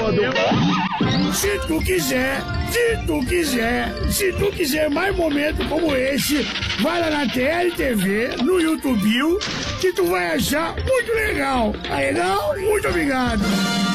sábado. Se tu quiser mais momentos como esse, vai lá na TLTV, no YouTube, que tu vai achar muito legal. Aí não? Muito obrigado.